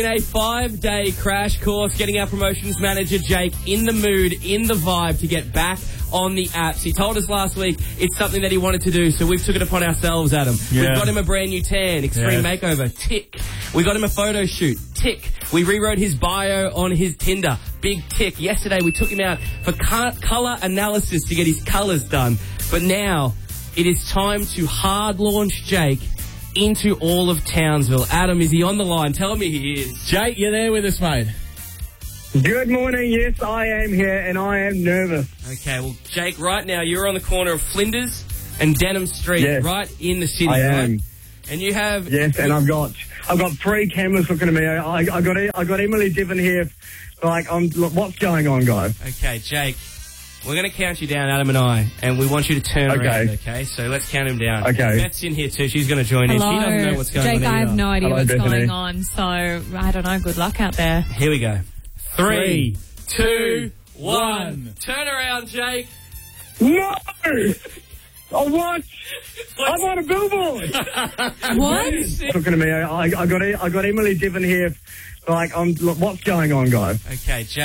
A 5-day crash course, getting our promotions manager, Jake, in the mood, in the vibe to get back on the apps. He told us last week it's something that he wanted to do, so we've took it upon ourselves, Adam. Yeah. We've got him a brand new tan, extreme makeover, tick. We got him a photo shoot, tick. We rewrote his bio on his Tinder, big tick. Yesterday we took him out for colour analysis to get his colours done. But now it is time to hard launch Jake into all of Townsville. Adam, is he on the line? Tell me he is. Jake, you're there with us, mate. Good morning. Yes, I am here, and I am nervous. Okay, well, Jake, right now you're on the corner of Flinders and Denham Street, Yes. right in the city. I right? am. And you have... Yes, and I've got 3 cameras looking at me. I got Emily Diven here. Look, what's going on, guys? Okay, Jake, we're going to count you down, Adam and I, and we want you to turn around, okay? So let's count him down. Okay. Beth's in here too. She's going to join Hello. in. She doesn't know what's going Jake, on I have either. no idea Hello, what's Bethany. going on, so I don't know. Good luck out there. Here we go. 3, 2, 1. 1. Turn around, Jake. No! I want a billboard. What? Looking at me. I got Emily Diven here. Look, what's going on, guys? Okay, Jake.